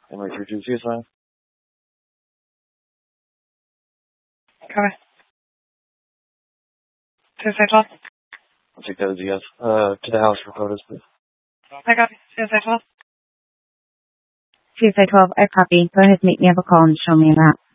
Henry 32 CSI. Copy. CSI 12. I'll take that as a yes. To the house for photos, please. I copy. CSI 12. CSI 12, I copy. Go ahead, make me have a call and show me a map.